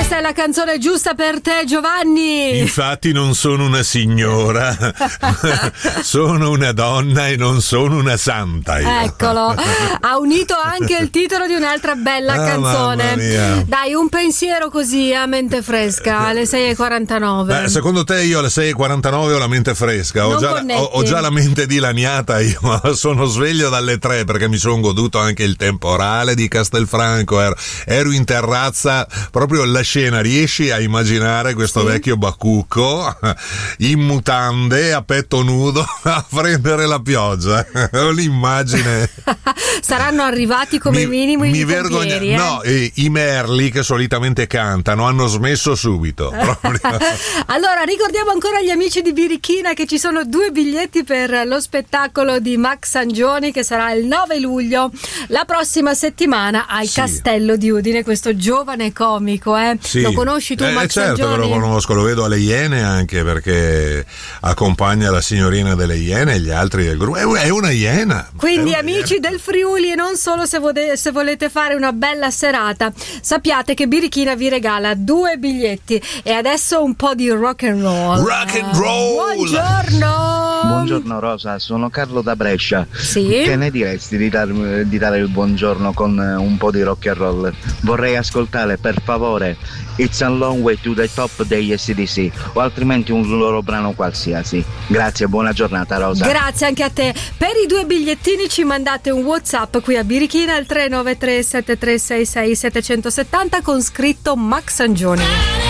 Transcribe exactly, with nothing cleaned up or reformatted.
Questa è la canzone giusta per te, Giovanni. Infatti non sono una signora, sono una donna e non sono una santa. Io. Eccolo, ha unito anche il titolo di un'altra bella ah, canzone. Dai, un pensiero così a mente fresca alle sei e quarantanove. Beh, secondo te io alle sei e quarantanove ho la mente fresca? Ho già, ho, ho già la mente dilaniata, io sono sveglio dalle tre perché mi sono goduto anche il temporale di Castelfranco, ero, ero in terrazza, proprio la scena, riesci a immaginare questo sì. vecchio bacucco in mutande a petto nudo a prendere la pioggia? L'immagine. Saranno arrivati come mi, minimo mi i vergogno eh? no eh, i merli che solitamente cantano hanno smesso subito. Allora ricordiamo ancora agli amici di Birichina che ci sono due biglietti per lo spettacolo di Max Sangioni che sarà il nove luglio la prossima settimana al sì. Castello di Udine. Questo giovane comico, eh? Sì. Lo conosci tu, eh, Max certo Sangioni? Che lo conosco, lo vedo alle Iene anche perché accompagna la signorina delle Iene e gli altri del gruppo. È una iena. Quindi una amici iena. del Friuli e non solo, se, vode- se volete fare una bella serata, sappiate che Birichina vi regala due biglietti. E adesso un po' di rock and roll. Rock and roll. Buongiorno. Buongiorno Rosa, sono Carlo da Brescia. Sì. Che ne diresti di, dar- di dare il buongiorno con un po' di rock and roll? Vorrei ascoltare per favore It's a Long Way to the Top degli A C D C o altrimenti un loro brano qualsiasi. Grazie, buona giornata Rosa. Grazie anche a te. Per i due bigliettini ci mandate un WhatsApp qui a Birichina al tre nove tre sette tre sei sei sette sette zero con scritto Max Sangioni.